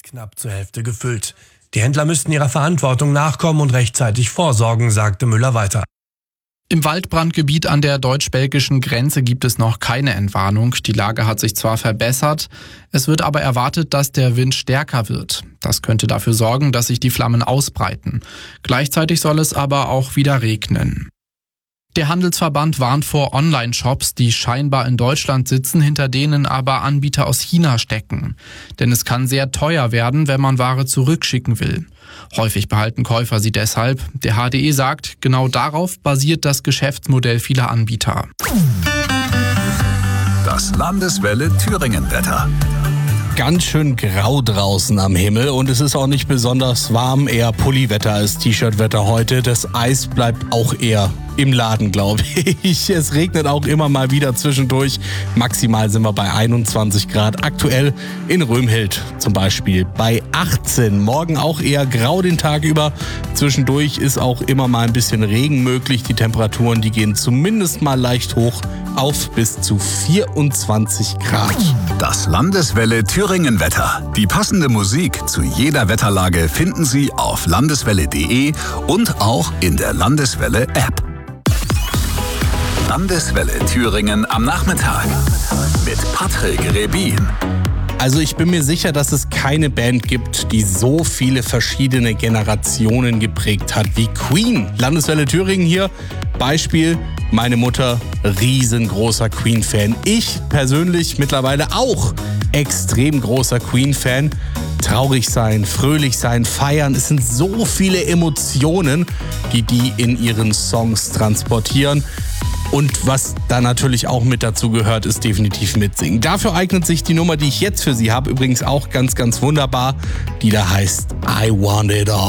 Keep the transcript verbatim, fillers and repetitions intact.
derzeit knapp zur Hälfte gefüllt. Die Händler müssten ihrer Verantwortung nachkommen und rechtzeitig vorsorgen, sagte Müller weiter. Im Waldbrandgebiet an der deutsch-belgischen Grenze gibt es noch keine Entwarnung. Die Lage hat sich zwar verbessert, es wird aber erwartet, dass der Wind stärker wird. Das könnte dafür sorgen, dass sich die Flammen ausbreiten. Gleichzeitig soll es aber auch wieder regnen. Der Handelsverband warnt vor Online-Shops, die scheinbar in Deutschland sitzen, hinter denen aber Anbieter aus China stecken. Denn es kann sehr teuer werden, wenn man Ware zurückschicken will. Häufig behalten Käufer sie deshalb. Der H D E sagt, genau darauf basiert das Geschäftsmodell vieler Anbieter. Das Landeswelle Thüringen-Wetter. Ganz schön grau draußen am Himmel und es ist auch nicht besonders warm, eher Pulliwetter als T-Shirt-Wetter heute. Das Eis bleibt auch eher im Laden, glaube ich. Es regnet auch immer mal wieder zwischendurch. Maximal sind wir bei einundzwanzig Grad. Aktuell in Römhild zum Beispiel bei achtzehn. Morgen auch eher grau den Tag über. Zwischendurch ist auch immer mal ein bisschen Regen möglich. Die Temperaturen, die gehen zumindest mal leicht hoch auf bis zu vierundzwanzig Grad. Das Landeswelle Thüringen-Wetter. Die passende Musik zu jeder Wetterlage finden Sie auf landeswelle punkt de und auch in der Landeswelle-App. Landeswelle Thüringen am Nachmittag mit Patrick Rebin. Also ich bin mir sicher, dass es keine Band gibt, die so viele verschiedene Generationen geprägt hat wie Queen. Landeswelle Thüringen hier. Beispiel, meine Mutter, riesengroßer Queen-Fan. Ich persönlich mittlerweile auch extrem großer Queen-Fan. Traurig sein, fröhlich sein, feiern. Es sind so viele Emotionen, die die in ihren Songs transportieren. Und was da natürlich auch mit dazu gehört, ist definitiv mitsingen. Dafür eignet sich die Nummer, die ich jetzt für Sie habe, übrigens auch ganz, ganz wunderbar, die da heißt I Want It All.